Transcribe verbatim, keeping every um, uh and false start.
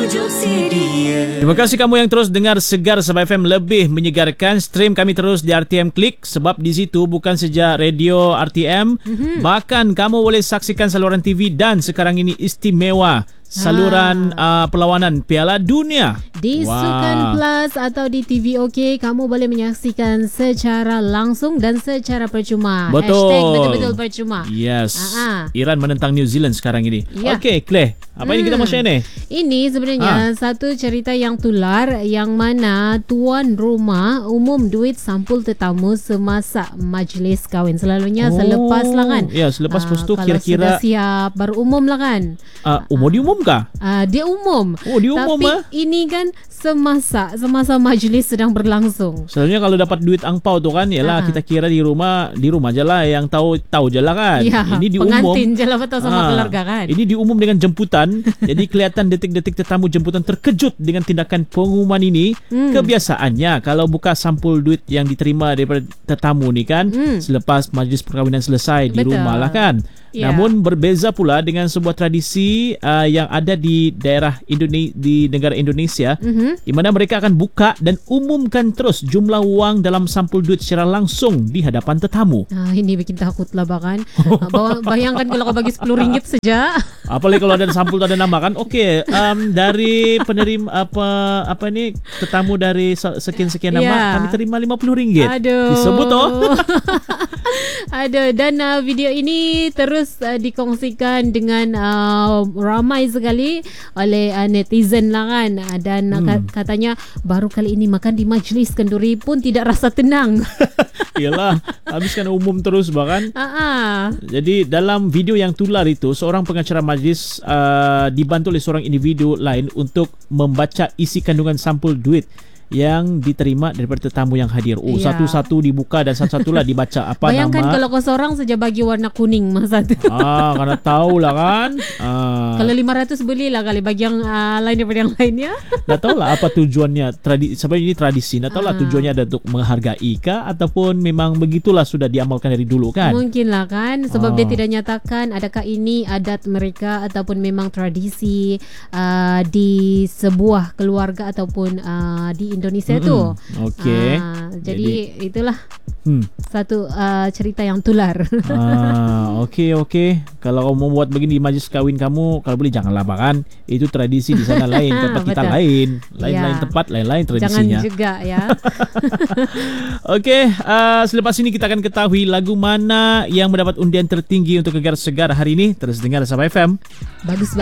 pujuk si dia. Terima kasih kamu yang terus dengar Segar Sabah F M, lebih menyegarkan. Stream kami terus di R T M Klik, sebab di situ bukan saja radio R T M, mm-hmm. bahkan kamu boleh saksikan saluran T V dan sekarang ini istimewa saluran ha. uh, perlawanan Piala Dunia di wow. Sukan Plus atau di T V OK. Kamu boleh menyaksikan secara langsung dan secara percuma. Betul. Hashtag betul-betul percuma. Yes. Ha-ha. Iran menentang New Zealand sekarang ini. Ya. Okey, Claire, apa hmm. ini kita mau share ni? Ini sebenarnya ha. satu cerita yang tular, yang mana tuan rumah umum duit sampul tetamu semasa majlis kahwin. Selalunya oh. selepas lah kan. Ya, selepas uh, tu kalau kira-kira sudah siap baru umum lah kan. Uh, umum diumum kah? Uh, dia umum. Oh, dia umum. Tapi ah? ini kan semasa semasa majlis sedang berlangsung. Selalunya kalau dapat duit angpau tu kan, yalah uh-huh. kita kira di rumah, di rumah je lah, yang tahu tahu je lah kan. Ya, ini diumum. Pengantin je lah betul sama ha. keluarga kan. Ini diumum dengan jemputan. Jadi kelihatan detik-detik tetamu jemputan terkejut dengan tindakan pengumuman ini. Hmm. Kebiasaannya kalau buka sampul duit yang diterima daripada tetamu ni kan, hmm. selepas majlis perkahwinan selesai di betul. rumah lah kan. Yeah. Namun berbeza pula dengan sebuah tradisi uh, yang ada di daerah Indone- di negara Indonesia, mm-hmm. di mana mereka akan buka dan umumkan terus jumlah wang dalam sampul duit secara langsung di hadapan tetamu. Ah, ini bikin takut lah bahkan. uh, bayangkan kalau kau bagi sepuluh ringgit saja. Apalagi kalau ada sampul tu ada nama kan. Okey, um, dari penerima apa apa ni tetamu dari sekian-sekian nama, yeah. kami terima lima puluh ringgit. Aduh. Disebut oh. Aduh, dan uh, video ini terus uh, dikongsikan dengan uh, ramai sekali oleh uh, netizen lah kan. Uh, dan hmm. uh, katanya baru kali ini makan di majlis kenduri pun tidak rasa tenang. Yalah, habiskan umum terus bahkan. Uh-uh. Jadi dalam video yang tular itu, seorang pengacara majlis uh, dibantu oleh seorang individu lain untuk membaca isi kandungan sampul duit yang diterima daripada tetamu yang hadir. Oh, ya. Satu-satu dibuka dan satu-satulah dibaca apa Bayangkan nama. Bayangkan kalau kau seorang saja bagi warna kuning masa tu. Ah, karena tahulah kan. Ah. Kalau lima ratus belilah kali bagi yang uh, lain daripada yang lainnya. Tak tahulah apa tujuannya. Tradi- sebenarnya ini tradisi. Tak tahulah ah. tujuannya ada untuk menghargai kah ataupun memang begitulah sudah diamalkan dari dulu kan. Mungkinlah kan, sebab ah. dia tidak nyatakan adakah ini adat mereka ataupun memang tradisi uh, di sebuah keluarga ataupun uh, di Indonesia mm-hmm. tu. Okey. Uh, jadi, jadi itulah hmm. satu uh, cerita yang tular. Ah, okey okey. Kalau kamu mau buat begini di majlis kahwin kamu, kalau boleh janganlah bahkan. Itu tradisi di sana lain, tempat kita lain. Lain-lain ya. Tempat, lain-lain tradisinya. Jangan juga ya. Okey, uh, selepas ini kita akan ketahui lagu mana yang mendapat undian tertinggi untuk Gegar Segar hari ini. Terus dengar Sabah F M. Bagus.